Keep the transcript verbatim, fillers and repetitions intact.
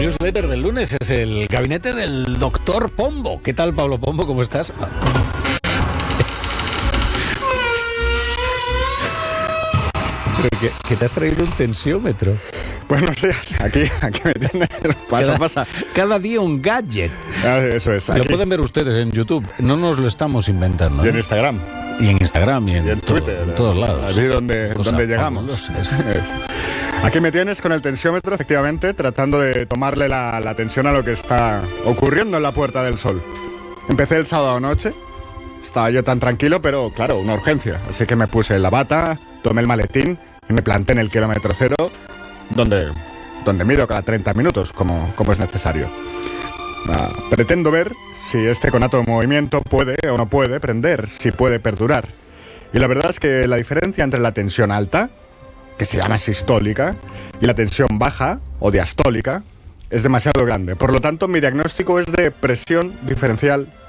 newsletter del lunes es el gabinete del doctor Pombo. ¿Qué tal, Pablo Pombo? ¿Cómo estás? ¿Qué, ¿Qué te has traído un tensiómetro? Bueno, sí, aquí, aquí me tienes. Pasa, cada, pasa. Cada día un gadget. Ah, eso es. Aquí. Lo pueden ver ustedes en YouTube. No nos lo estamos inventando. Y ¿eh? en Instagram. Y en Instagram y en, y en todo, Twitter. En todos lados. Así donde, donde llegamos. Aquí me tienes con el tensiómetro, efectivamente, tratando de tomarle la, la tensión a lo que está ocurriendo en la Puerta del Sol. Empecé el sábado noche. Estaba yo tan tranquilo, pero claro, una urgencia. Así que me puse la bata, tomé el maletín y me planté en el kilómetro cero, donde, donde mido cada treinta minutos, como, como es necesario. Ah, pretendo ver si este conato de movimiento puede o no puede prender, si puede perdurar. Y la verdad es que la diferencia entre la tensión alta, que se llama sistólica, y la tensión baja o diastólica, es demasiado grande. Por lo tanto, mi diagnóstico es de presión diferencial